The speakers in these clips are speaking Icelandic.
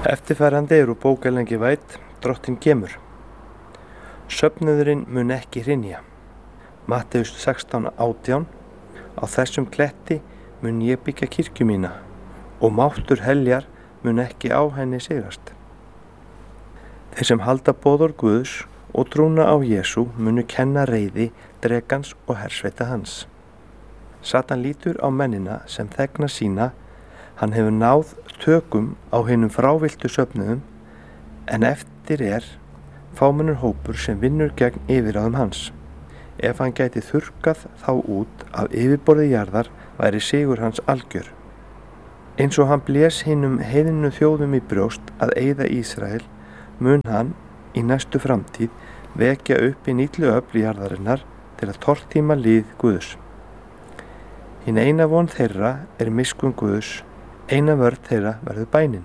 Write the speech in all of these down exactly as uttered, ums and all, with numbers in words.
Eftirfarandi eru bókalengi væt, Drottinn kemur. Söfnuðurinn mun ekki hrynja. Matteus sextán átján. Á þessum kletti mun ég byggja kirkju mína og máttur heljar mun ekki á henni sigrast. Þeir sem halda boðorð Guðs og trúna á Jesú munu kenna reiði, drekans og hersveita hans. Satan lítur á mennina sem þegna sína. Hann hefur náð tökum á hinum frávilltu söfnuðum, en eftir er fámennur hópur sem vinnur gegn yfirráðum hans. Ef hann gæti þurrkað þá út af yfirborði jarðar væri sigur hans algjör. Eins og hann blés hinum heiðinu þjóðum í brjóst að eyða Ísrael, mun hann í næstu framtíð vekja upp í nýtlu öfl jarðarinnar til að tortíma lið Guðs. Hin eina von þeirra er miskunn Guðs, eina vörn þeirra verður bænin.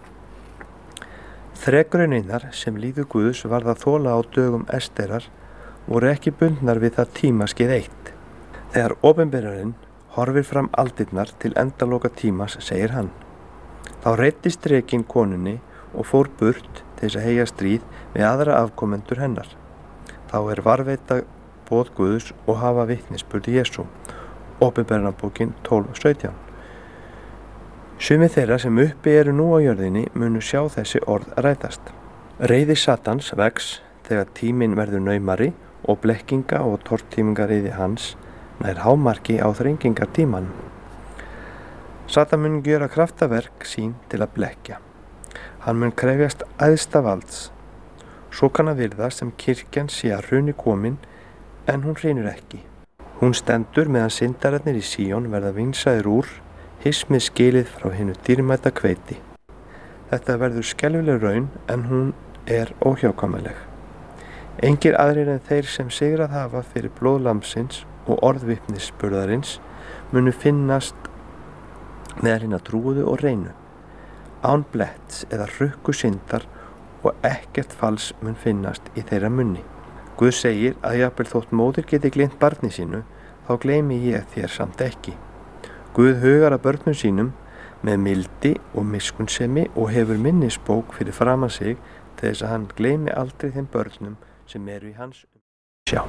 Þrekrauninnar sem líður Guðs varð að þola á dögum Esterar voru ekki bundnar við það tímaskeið eitt. Þegar opinberarinn horfir fram aldirnar til endaloka tímas, segir hann. Þá reiddist drekinn konunni og fór burt til þess að heyja stríð við aðra afkomendur hennar. Þá er varveita boð Guðs og hafa vitnisburð Jesú. Opinberunarbókin tólf sautján. Sumir þeirra sem uppi eru nú á jörðinni munu sjá þessi orð rætast. Reiði Satans vex þegar tíminn verður naumari og blekkinga og tortímingareiði hans nær hámarki á þrengingartímanum. Satan mun gjöra kraftaverk sín til að blekkja. Hann mun krefjast æðsta valds. Svo kann að virðast sem kirkjan sé að hruni komin, en hún hrynur ekki. Hún stendur meðan syndararnir í Síón verða vinsaðir úr, hismið skilið frá hinu dýrmæta hveiti. Þetta verður skelfileg raun, en hún er óhjákvæmileg. Engir aðrir en þeir sem sigrað hafa fyrir blóð lambsins og orðvitnisburðarins munu finnast meðal hinna trúuðu og reynu. Án bletts eða hrukku syndar og ekkert fals mun finnast í þeirra munni. Guð segir að jafnvel þótt móðir geti gleymt barni sínu, þá gleymi ég þér samt ekki. Guð hugar að börnum sínum með mildi og miskunnsemi og hefur minnisbók fyrir framan sig til þess að hann gleymi aldrei þeim börnum sem eru í hans umsjá.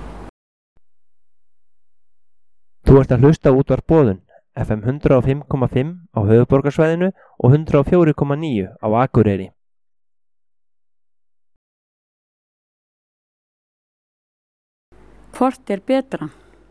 Þú ert að hlusta á útvarp Boðun, F M hundrað og fimm komma fimm á höfuðborgarsvæðinu og hundrað og fjögur komma níu á Akureyri. Hvort er betra?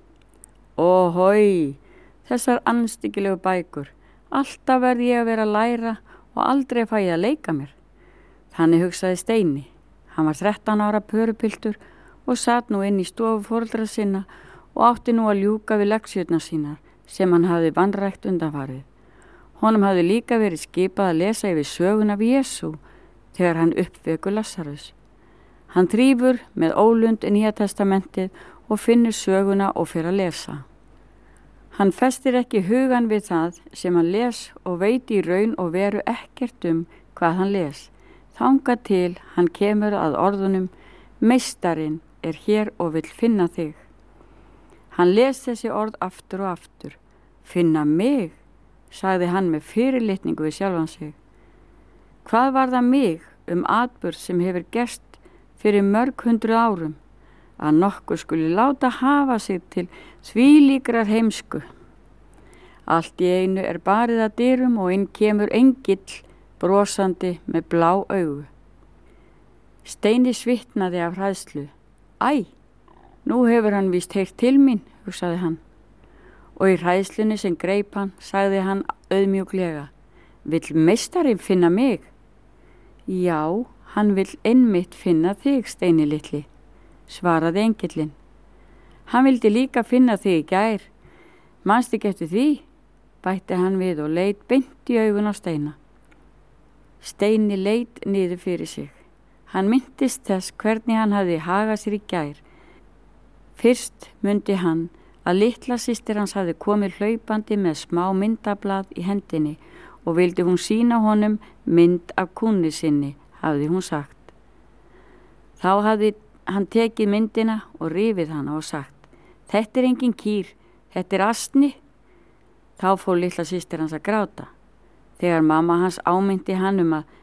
Óhói, þessar anstyggilegu bækur. Alltaf verð ég að vera að læra og aldrei fæ ég að leika mér. Þannig hugsaði Steini. Hann var þrettán ára pörupiltur og sat nú inn í stofu foreldra sinna og átti nú að ljúka við leksjurnar sínar sem hann hafði vanrækt undanfarið. Honum hafði líka verið skipað að lesa yfir söguna af Jesú þegar hann uppvekur Lasarus. Hann þrífur með ólund í Nýja testamentið og finnur söguna og fer að lesa. Hann festir ekki hugan við það sem hann les og veit í raun og veru ekkert um hvað hann les. Þangað til hann kemur að orðunum, meistarinn er hér og vill finna þig. Hann les þessi orð aftur og aftur. Finna mig, sagði hann með fyrirlitningu við sjálfan sig. Hvað var það mig um atburð sem hefur gerst fyrir mörg hundruð árum, að nokkur skuli láta hafa sig til þvílíkrar heimsku. Allt í einu er barið að dyrum og inn kemur engill brosandi með blá augu. Steini svitnaði af hræðslu. Æ, nú hefur hann víst heyrt til mín, hugsaði hann. Og í hræðslunni sem greip hann, sagði hann auðmjúklega, vill meistarinn finna mig? Já, hann vill einmitt finna þig, Steini litli, svaraði engillinn. Hann vildi líka finna þig í gær. Manstu ekki eftir því? Bætti hann við og leit beint í augun á Steina. Steini leit niður fyrir sig. Hann minntist þess hvernig hann hafði hagað sér í gær. Fyrst mundi hann að litla systir hans hafði komið hlaupandi með smá myndablað í hendinni og vildi hún sýna honum mynd af kúnni sinni, hafði hún sagt. Þá hafði hann tekið myndina og rifið hana og sagt, þetta er engin kýr, þetta er asni. Þá fór litla systir hans að gráta. Þegar mamma hans ámyndi hann um að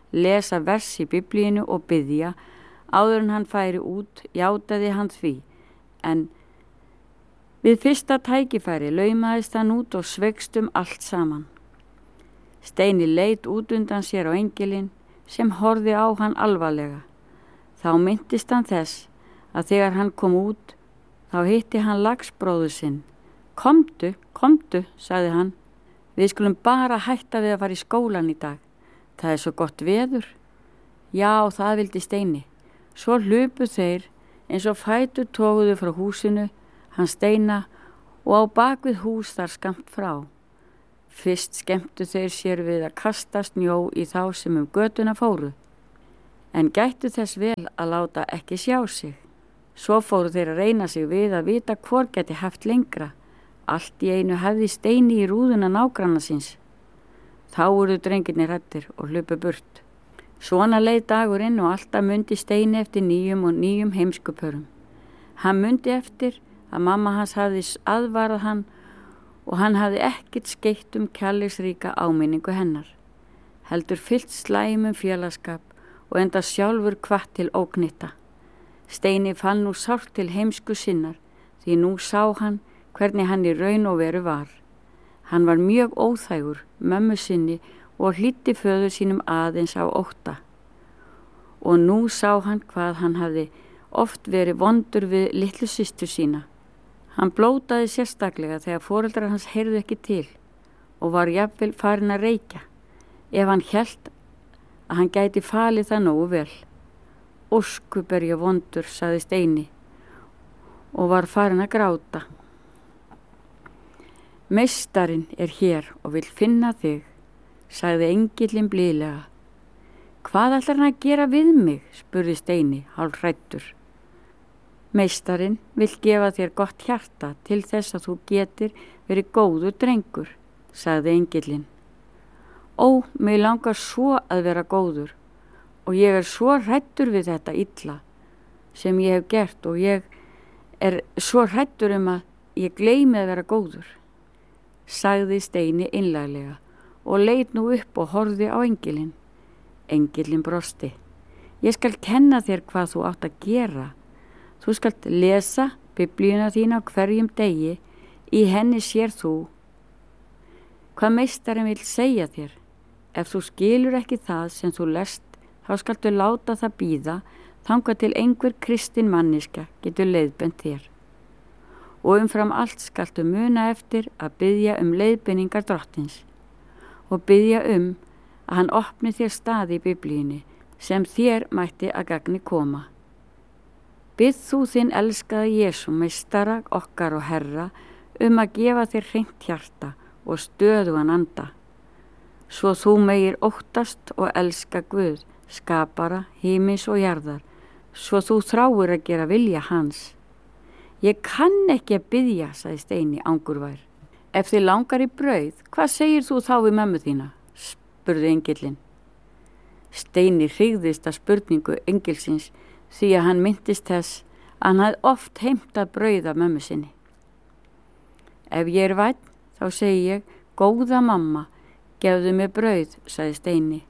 lesa vers í biblíinu og biðja. Áður en hann færi út, játaði hann því, en við fyrsta tækifæri laumaðist hann út og sveikst um allt saman. Steini leit út undan sér á engilinn sem horfði á hann alvarlega. Þá minntist hann þess að þegar hann kom út, þá hitti hann lagsbróður sinn. Komdu, komdu, sagði hann. Við skulum bara hætta við að fara í skólan í dag. Það er svo gott veður. Já, það vildi Steini. Svo hlupu þeir eins og fætur toguðu frá húsinu, hann Steina, og á bakvið hús þar skammt frá. Fyrst skemmtu þeir sér við að kasta snjó í þá sem um götuna fóru, en gættu þess vel að láta ekki sjá sig. Svo fóru þeir að reyna sig við að vita hvor geti haft lengra. Allt í einu hefði Steini í rúðuna nágranna síns. Þá voru drengirnir hræddir og hlupu burt. Svona leið dagurinn og alltaf mundi Steini eftir nýjum og nýjum heimskupörum. Hann mundi eftir að mamma hans hafði aðvarað hann og hann hafði ekkert skeytt um kærleiksríka áminningu hennar. Heldur fyllt slæmum félagskap og enda sjálfur hvatt til óknytta. Steini fann nú sárt til heimsku sinnar, því nú sá hann hvernig hann í raun og veru var. Hann var mjög óþægur mömmu sinni og hlýddi föður sínum aðeins á ótta. Og nú sá hann hvað hann hafði oft verið vondur við litlu systur sína. Hann blótaði sérstaklega þegar foreldrar hans heyrðu ekki til og var jafnvel farinn að reykja, ef hann hélt að hann gæti falið það nógu vel. Óskup er ég vondur, sagði Steini og var farinn að gráta. Meistarinn er hér og vill finna þig, sagði engillinn blíðlega. Hvað ætlar hann að gera við mig, spurði Steini, hálf hræddur. Meistarinn vill gefa þér gott hjarta til þess að þú getir verið góður drengur, sagði engillinn. Ó, mig langar svo að vera góður og ég er svo hræddur við þetta illa sem ég hef gert og ég er svo hræddur um að ég gleymi að vera góður, sagði Steini einlæglega og leit nú upp og horfði á engilinn. Engillinn brosti. Ég skal kenna þér hvað þú átt að gera. Þú skalt lesa biblíuna þína á hverjum degi, í henni sér þú hvað meistarinn vill segja þér. Ef þú skilur ekki það sem þú lest, þá skaltu láta það bíða þangað til einhver kristin manniska getur leiðbent þér. Og umfram allt skaltu muna eftir að biðja um leiðbeiningar drottins og biðja um að hann opni þér stað í biblíunni sem þér mætti að gagni koma. Bið þú þinn elskaða Jesú, meistara okkar og Herra, um að gefa þér hreint hjarta og stöðugan anda, svo þú megir óttast og elska Guð, skapara, himins og jarðar, svo þú þráir að gera vilja hans. Ég kann ekki að biðja, sagði Steini angurvær. Ef þið langar í brauð, hvað segir þú þá við mömmu þína? Spurði engillinn. Steini hryggðist að spurningu engilsins því að hann minntist þess að hann hafði oft heimtað brauð af mömmu sinni. Ef ég er vænn, þá segi ég, góða mamma, gefðu mér brauð, sagði Steini.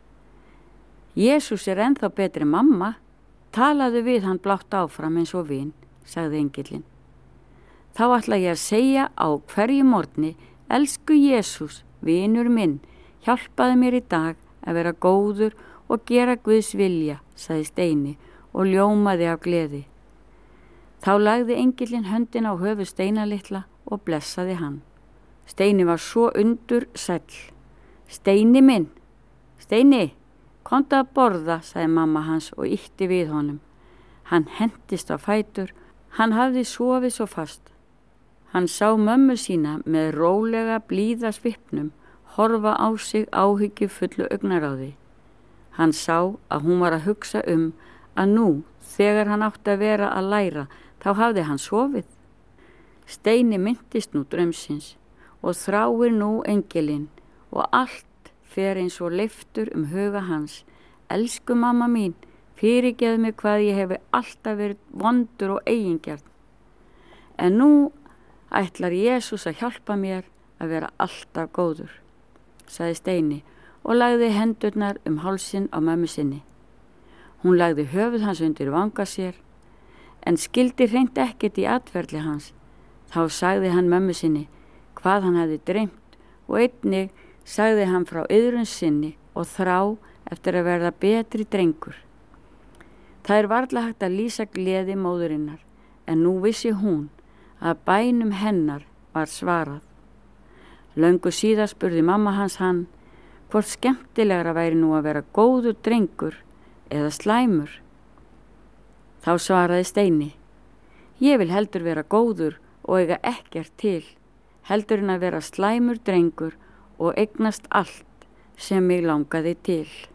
Jesús er ennþá betri mamma, talaðu við hann blátt áfram eins og vin, sagði engillinn. Þá ætla ég að segja á hverju morgni, elsku Jesús, vinur minn, hjálpaðu mér í dag að vera góður og gera Guðs vilja, sagði Steini og ljómaði af gleði. Þá lagði engillinn höndin á höfuð Steina litla og blessaði hann. Steini var svo undur sæll. Steini minn, Steini, komdu að borða, sagði mamma hans og ýtti við honum. Hann hentist á fætur, hann hafði sofið svo fast. Hann sá mömmu sína með rólega blíða svipnum horfa á sig áhyggju fullu augnaráði. Hann sá að hún var að hugsa um að nú, þegar hann átti að vera að læra, þá hafði hann sofið. Steini minntist nú draumsins og þráir nú engilinn og allt fer eins og leiftur um huga hans. Elsku mamma mín, fyrirgefðu mig hvað ég hefi alltaf verið vondur og eigingjarn. En nú ætlar Jesús að hjálpa mér að vera alltaf góður, sagði Steini og lagði hendurnar um hálsinn á mömmu sinni. Hún lagði höfuð hans undir vanga sér, en skildi hreint ekkert í atferli hans. Þá sagði hann mömmu sinni hvað hann hefði dreymt og einnig sagði hann frá iðrun sinni og þrá eftir að verða betri drengur. Það er varla hægt að lýsa gleði móðurinnar, en nú vissi hún að bænum hennar var svarað. Löngu síðar spurði mamma hans hann hvort skemmtilegra væri nú að vera góður drengur eða slæmur. Þá svaraði Steini: Ég vil heldur vera góður og eiga ekkert til, heldur en að vera slæmur drengur og eignast allt sem mig langaði til.